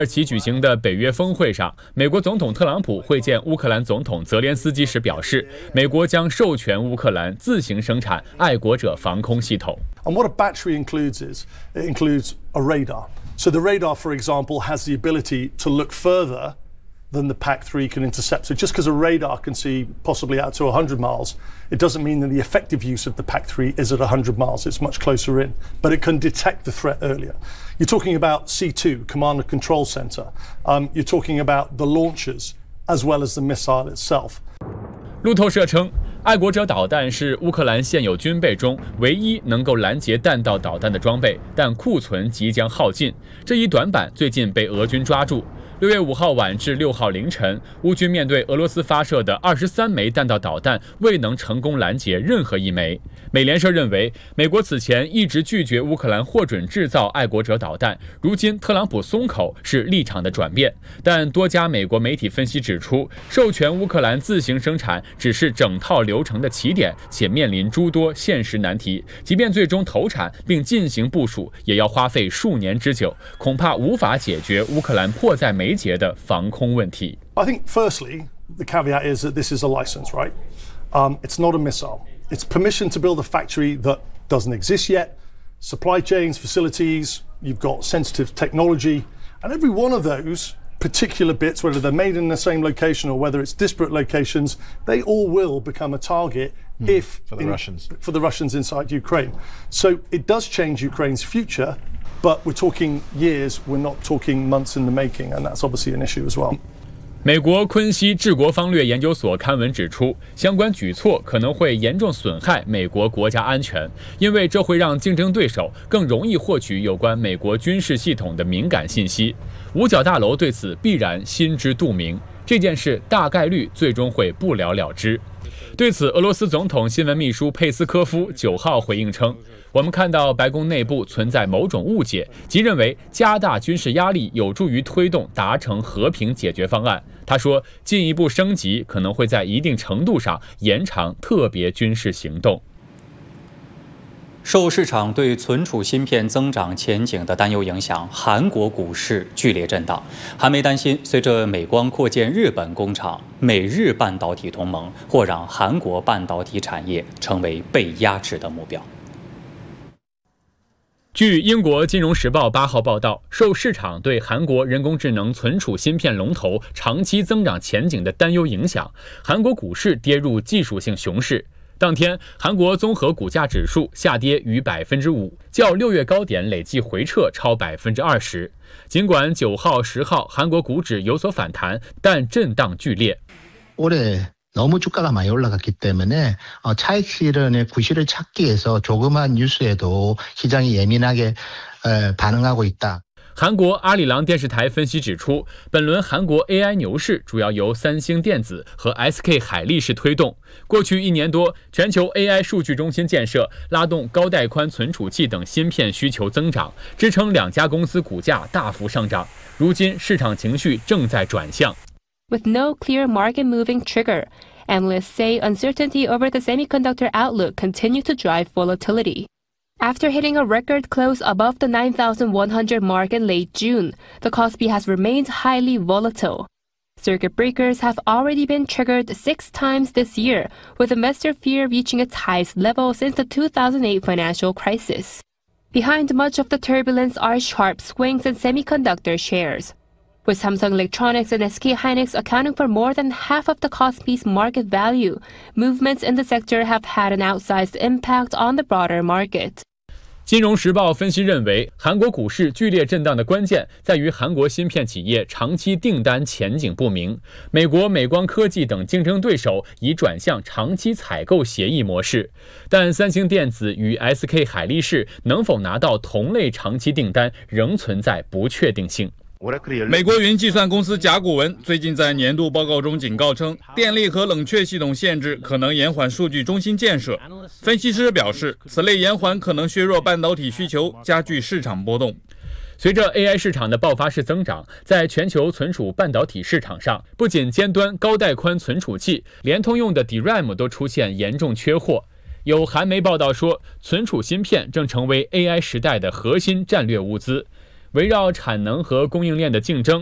其举行的北约峰会上，美国总统特朗普会见乌克兰总统泽连斯基时表示，美国将授权乌克兰自行生产爱国者防空系统。 And what a battery includes is it includes a radar. So the radar, for example, has the ability to look further than the PAC-3 can intercept. So just because a radar can see possibly out to 100 miles, it doesn't mean that the effective use of the PAC-3 is at 100 miles. It's much closer in, but it can detect the threat earlier. You're talking about C2, Command and Control Center. You're talking about the launchers as well as the missile itself. 路透社称，爱国者导弹是乌克兰现有军备中唯一能够拦截弹道导弹的装备，但库存即将耗尽。这一短板最近被俄军抓住。6月5号晚至6号凌晨，乌军面对俄罗斯发射的23枚弹道导弹，未能成功拦截任何一枚。美联社认为，美国此前一直拒绝乌克兰获准制造爱国者导弹，如今特朗普松口是立场的转变。但多家美国媒体分析指出，授权乌克兰自行生产只是整套流程的起点，且面临诸多现实难题。即便最终投产并进行部署，也要花费数年之久，恐怕无法解决乌克兰迫在眉睫的防空问题。 I think firstly, the caveat is that this is a license, right? It's not a missile. It's permission to build a factory that doesn't exist yet. Supply chains, facilities, you've got sensitive technology, and every one of those particular bits, whether they're made in the same location or whether it's disparate locations, they all will become a target for the Russians inside Ukraine. So it does change Ukraine's future, but we're talking years, we're not talking months in the making, and that's obviously an issue as well. 美国昆西治国方略研究所刊文指出，相关举措可能会严重损害美国国家安全，因为这会让竞争对手更容易获取有关美国军事系统的敏感信息。五角大楼对此必然心知肚明，这件事大概率最终会不了了之。对此，俄罗斯总统新闻秘书佩斯科夫9号回应称，我们看到白宫内部存在某种误解，即认为加大军事压力有助于推动达成和平解决方案。他说，进一步升级可能会在一定程度上延长特别军事行动。 受市场对存储芯片增长前景的担忧影响，韩国股市剧烈震荡。韩媒担心，随着美光扩建日本工厂，美日半导体同盟或让韩国半导体产业成为被压制的目标。 据英国《金融时报》8号报道，受市场对韩国人工智能存储芯片龙头长期增长前景的担忧影响，韩国股市跌入技术性熊市。当天，韩国综合股价指数下跌逾 5%， 较6月高点累计回撤超 20%。尽管9号、10号韩国股指有所反弹，但震荡剧烈。 너무 주가가 많이 올라갔기 때문에 차익 실현의 구실을 찾기 위해서 조그만 뉴스에도 시장이 예민하게 반응하고 있다. 韩国阿里郎电视台分析指出，本轮韩国 AI 牛市主要由三星电子和 SK 海力士推动。过去1年多，全球 AI 数据中心建设拉动高带宽存储器等芯片需求增长，支撑2家公司股价大幅上涨。如今市场情绪正在转向。 With no clear market-moving trigger, analysts say uncertainty over the semiconductor outlook continued to drive volatility. After hitting a record close above the 9,100 mark in late June, the Kospi has remained highly volatile. Circuit breakers have already been triggered 6 times this year, with investor fear reaching its highest level since the 2008 financial crisis. Behind much of the turbulence are sharp swings in semiconductor shares. With Samsung Electronics and SK hynix accounting for more than half of the Kospi's market value, movements in the sector have had an outsized impact on the broader market. 金融时报分析认为，韩国股市剧烈震荡的关键在于韩国芯片企业长期订单前景不明。美国美光科技等竞争对手已转向长期采购协议模式，但三星电子与 SK 海力士能否拿到同类长期订单，仍存在不确定性。 美国云计算公司甲骨文最近在年度报告中警告称，电力和冷却系统限制可能延缓数据中心建设。分析师表示，此类延缓可能削弱半导体需求，加剧市场波动。 随着 AI 市场的爆发式增长，在全球存储半导体市场上，不仅尖端高带宽存储器，连通用的 DRAM 都出现严重缺货。有韩媒报道说，存储芯片正成为 AI 时代的核心战略物资。 围绕产能和供应链的竞争，